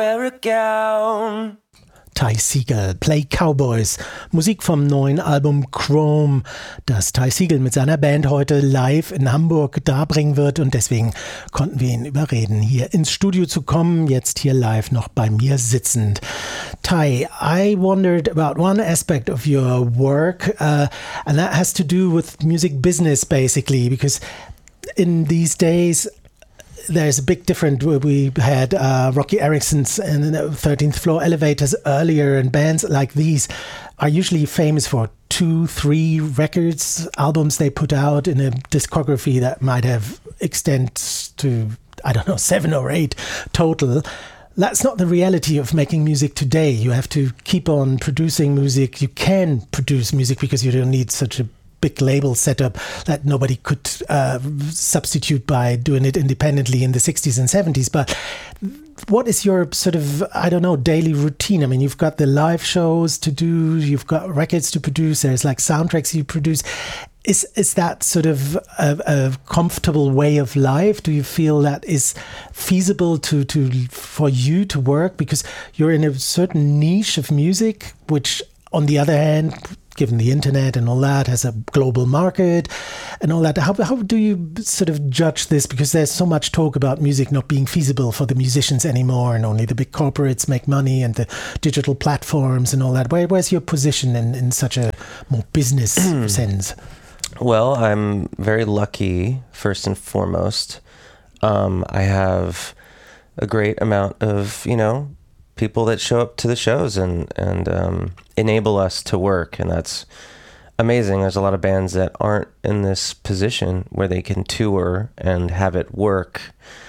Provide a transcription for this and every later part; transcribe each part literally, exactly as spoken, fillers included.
Ty Segall, Play Cowboys, Musik vom neuen Album Chrome, das Ty Segall mit seiner Band heute live in Hamburg darbringen wird, und deswegen konnten wir ihn überreden, hier ins Studio zu kommen, jetzt hier live noch bei mir sitzend. Ty, I wondered about one aspect of your work, uh, and that has to do with music business basically, because in these days there's a big difference. We had uh, Rocky Erickson's and thirteenth Floor Elevators earlier, and bands like these are usually famous for two, three records, albums they put out in a discography that might have extend to, I don't know, seven or eight total. That's not the reality of making music today. You have to keep on producing music. You can produce music because you don't need such a big label setup that nobody could uh, substitute by doing it independently in the sixties and seventies. But what is your sort of, I don't know, daily routine? I mean, you've got the live shows to do, you've got records to produce, there's like soundtracks you produce. Is is that sort of a, a comfortable way of life? Do you feel that is feasible to, to for you to work? Because you're in a certain niche of music, which on the other hand, given the internet and all that, has a global market and all that. How how do you sort of judge this? Because there's so much talk about music not being feasible for the musicians anymore, and only the big corporates make money, and the digital platforms and all that. Where where's your position in, in such a more business sense? Well, I'm very lucky, first and foremost. Um, I have a great amount of, you know, people that show up to the shows and and um, enable us to work, and that's amazing. There's a lot of bands that aren't in this position where they can tour and have it work.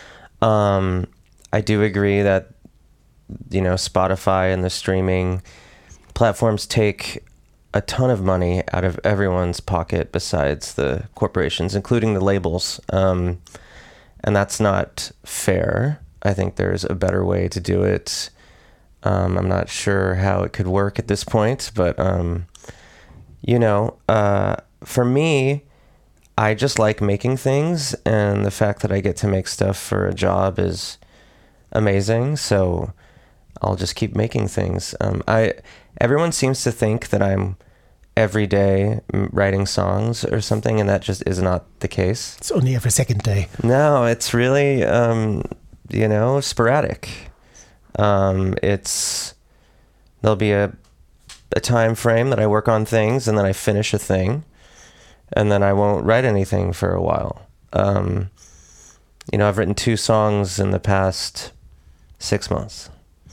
Um, I do agree that, you know, Spotify and the streaming platforms take a ton of money out of everyone's pocket besides the corporations, including the labels, um, and that's not fair. I think there's a better way to do it. Um, I'm not sure how it could work at this point, but, um, you know, uh, for me, I just like making things, and the fact that I get to make stuff for a job is amazing, so I'll just keep making things. Um, I everyone seems to think that I'm every day writing songs or something, and that just is not the case. It's only every second day. No, it's really, um, you know, sporadic. Um, it's, there'll be a, a time frame that I work on things, and then I finish a thing, and then I won't write anything for a while. Um, you know, I've written two songs in the past six months,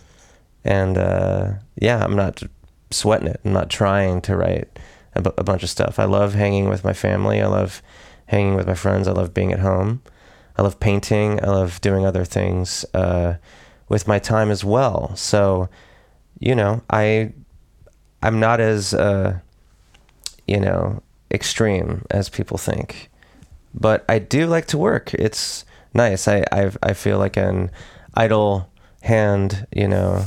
and, uh, yeah, I'm not sweating it. I'm not trying to write a, b- a bunch of stuff. I love hanging with my family. I love hanging with my friends. I love being at home. I love painting. I love doing other things, uh, with my time as well. So, you know, I, I'm not as, uh, you know, extreme as people think, but I do like to work. It's nice. I, I, I feel like an idle hand, you know,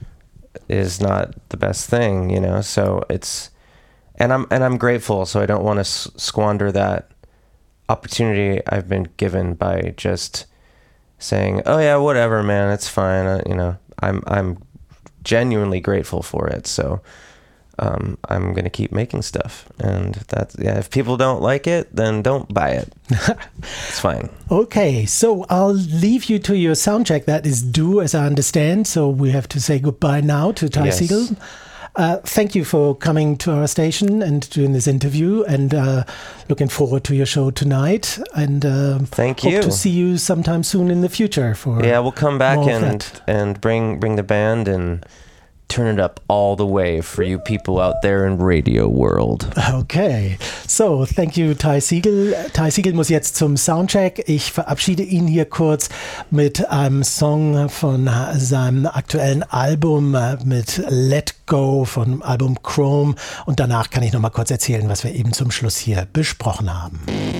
is not the best thing, you know? So it's, and I'm, and I'm grateful. So I don't want to s- squander that opportunity I've been given by just saying, oh yeah, whatever, man, it's fine. Uh, you know, I'm I'm genuinely grateful for it. So um, I'm gonna keep making stuff, and that's, yeah. If people don't like it, then don't buy it. It's fine. Okay, so I'll leave you to your soundcheck. That is due, as I understand. So we have to say goodbye now to Ty Yes. Segall. Uh, thank you for coming to our station and doing this interview, and uh, looking forward to your show tonight. And uh, Thank hope you. to see you sometime soon in the future. For Yeah, we'll come back more of and that. and bring bring the band and turn it up all the way for you people out there in Radio World. Okay, so thank you, Ty Segall. Ty Segall muss jetzt zum Soundcheck. Ich verabschiede ihn hier kurz mit einem Song von seinem aktuellen Album, mit Let Go vom Album Chrome. Und danach kann ich noch mal kurz erzählen, was wir eben zum Schluss hier besprochen haben.